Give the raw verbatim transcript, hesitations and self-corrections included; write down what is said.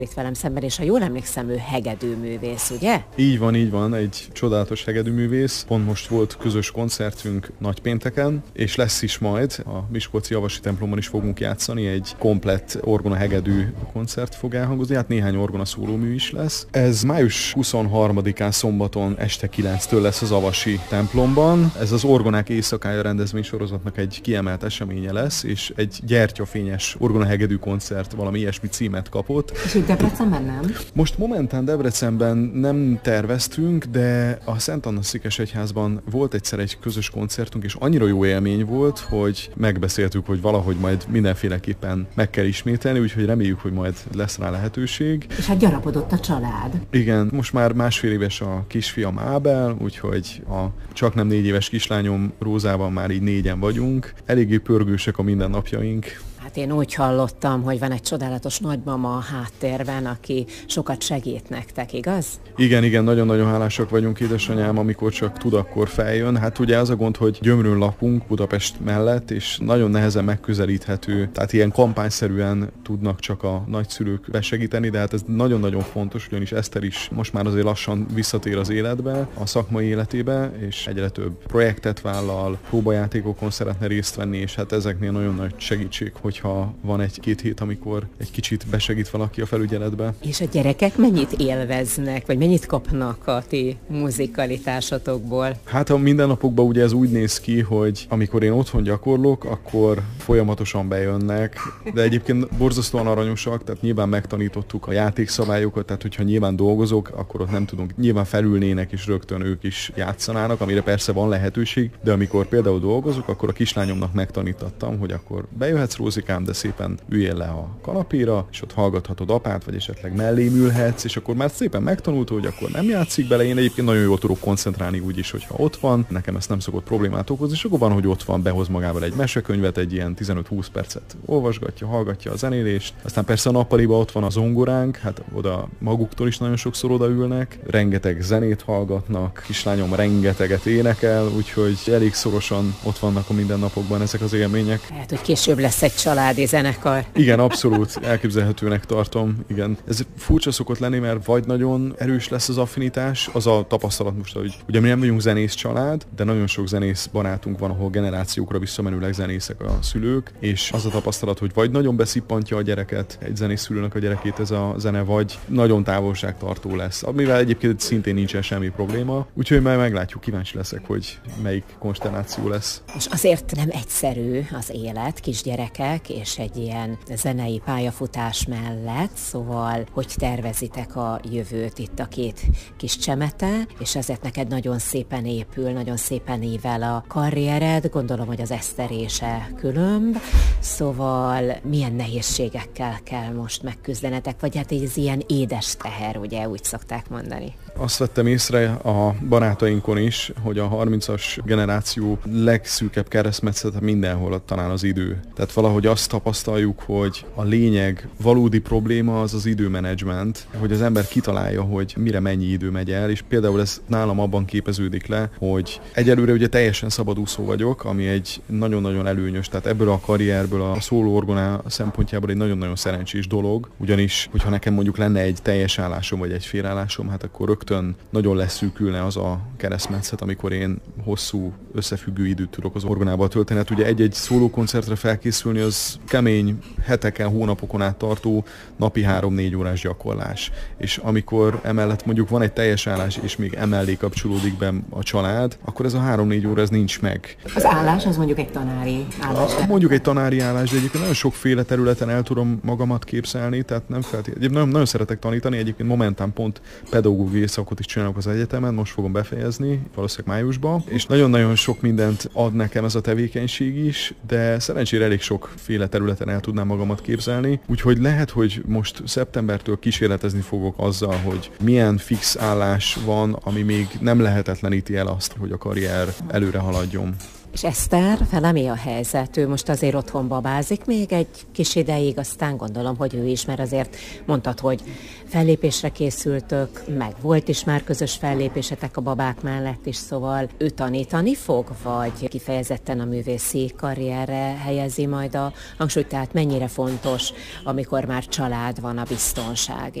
Itt velem szemben, és ha jól emlékszem, ő hegedűművész, ugye? Így van, így van, egy csodálatos hegedűművész. Pont most volt közös koncertünk nagypénteken, és lesz is majd, a Miskolci Javasi templomban is fogunk játszani, egy komplett orgona hegedű koncert fog elhangozni, hát néhány orgona szólómű is lesz. Ez május huszonharmadikán szombaton este kilenctől lesz az Avasi templomban. Ez az Orgonák éjszakája rendezvénysorozatnak egy kiemelt eseménye lesz, és egy gyertyafényes orgona hegedű koncert, valami ilyesmi címet kapott. Debrecenben nem? Most momentán Debrecenben nem terveztünk, de a Szent Anna Székesegyházban volt egyszer egy közös koncertunk, és annyira jó élmény volt, hogy megbeszéltük, hogy valahogy majd mindenféleképpen meg kell ismételni, úgyhogy reméljük, hogy majd lesz rá lehetőség. És hát gyarapodott a család. Igen, most már másfél éves a kisfiam Ábel, úgyhogy a csaknem négy éves kislányom Rózában már így négyen vagyunk. Eléggé pörgősek a mindennapjaink. Hát én úgy hallottam, hogy van egy csodálatos nagymama a háttérben, aki sokat segít nektek, igaz? Igen, igen, nagyon-nagyon hálásak vagyunk, édesanyám, amikor csak tud, akkor feljön. Hát ugye az a gond, hogy Gyömrön lakunk Budapest mellett, és nagyon nehezen megközelíthető, tehát ilyen kampányszerűen tudnak csak a nagyszülők besegíteni, de hát ez nagyon-nagyon fontos, ugyanis Eszter is most már azért lassan visszatér az életbe, a szakmai életébe, és egyre több projektet vállal, próbajátékokon szeretne részt venni, és hát ezeknél nagyon nagy segítség, hogyha van egy-két hét, amikor egy kicsit besegít valaki a felügyeletbe. És a gyerekek mennyit élveznek, vagy mennyit kapnak a ti muzikalitásotokból? Hát a mindennapokban ugye ez úgy néz ki, hogy amikor én otthon gyakorlok, akkor folyamatosan bejönnek, de egyébként borzasztóan aranyosak, tehát nyilván megtanítottuk a játékszabályokat, tehát hogyha nyilván dolgozok, akkor ott nem tudunk, nyilván felülnének és rögtön ők is játszanának, amire persze van lehetőség, de amikor például dolgozok, akkor a kislányomnak megtanítattam, hogy akkor bejöhetsz, Rózikám, de szépen üljél le a kanapéra, és ott hallgathatod apát, vagy esetleg mellém ülhetsz, és akkor már szépen megtanulta, hogy akkor nem játszik bele. Én egyébként nagyon jól tudok koncentrálni úgy is, hogyha ott van. Nekem ezt nem szokott problémát okozni, és akkor van, hogy ott van, behoz magával egy mesekönyvet, egy ilyen tizenöt-húsz percet olvasgatja, hallgatja a zenélést. Aztán persze a nappaliba ott van az zongoránk, hát oda maguktól is nagyon sokszor odaülnek, rengeteg zenét hallgatnak, kislányom rengeteget énekel, úgyhogy elég szorosan ott vannak a mindennapokban ezek az élmények. Lehet, hogy később lesz egy családi zenekar. Igen, abszolút elképzelhetőnek tartom, igen. Ez furcsa szokott lenni, mert vagy nagyon erős lesz az affinitás, az a tapasztalat most, hogy ugye mi nem vagyunk zenész család, de nagyon sok zenész barátunk van, ahol generációkra visszamenőleg zenészek a szülők, és az a tapasztalat, hogy vagy nagyon beszippantja a gyereket, egy zenész szülőnek a gyerekét ez a zene, vagy nagyon távolságtartó lesz, amivel egyébként szintén nincsen semmi probléma, úgyhogy majd meglátjuk, kíváncsi leszek, hogy melyik konstelláció lesz. És azért nem egyszerű az élet, kisgyerekek, és egy ilyen zenei pályafutás mellett, szóval hogy tervezitek a jövőt itt a két kis csemete, és ezért neked nagyon szépen épül, nagyon szépen ível a karriered, gondolom, hogy az eszterése különb, szóval milyen nehézségekkel kell most megküzdenetek, vagy hát ez ilyen édes teher, ugye úgy szokták mondani. Azt vettem észre a barátainkon is, hogy a harmincas generáció legszűkebb keresztmetszete mindenhol talán az idő. Tehát valahogy azt tapasztaljuk, hogy a lényeg, valódi probléma az az időmenedzsment, hogy az ember kitalálja, hogy mire mennyi idő megy el, és például ez nálam abban képeződik le, hogy egyelőre ugye teljesen szabadúszó vagyok, ami egy nagyon-nagyon előnyös, tehát ebből a karrierből a szóló orgona szempontjából egy nagyon-nagyon szerencsés dolog, ugyanis, hogyha nekem mondjuk lenne egy teljes állásom vagy egy félállásom, hát akkor rögtön nagyon leszűkülne az a keresztmetszet, amikor én hosszú összefüggő időt tudok az orgonával tölteni. Hát ugye egy-egy szólókoncertre felkészülni az kemény, heteken, hónapokon át tartó napi három-négy órás gyakorlás. És amikor emellett mondjuk van egy teljes állás, és még emellé kapcsolódik be a család, akkor ez a három-négy óra ez nincs meg. Az állás az mondjuk egy tanári állás. A, mondjuk egy tanári állás, de egyébként nagyon sokféle területen el tudom magamat képzelni, tehát nem feltétlenül. Nagyon, nagyon szeretek tanítani, egyébként momentán pont pedagógiai szakot is csinálok az egyetemen, most fogom befejezni, valószínűleg májusban, és nagyon-nagyon sok mindent ad nekem ez a tevékenység is, de szerencsére elég sokféle területen el tudnám magamat képzelni, úgyhogy lehet, hogy most szeptembertől kísérletezni fogok azzal, hogy milyen fix állás van, ami még nem lehetetleníti el azt, hogy a karrier előre haladjon. És Eszter, vele mi a helyzet? Ő most azért otthon babázik még egy kis ideig, aztán gondolom, hogy ő is, mert azért mondtad, hogy fellépésre készültök, meg volt is már közös fellépésetek a babák mellett is, szóval ő tanítani fog, vagy kifejezetten a művészi karrierre helyezi majd a hangsúlyt, tehát mennyire fontos, amikor már család van, a biztonság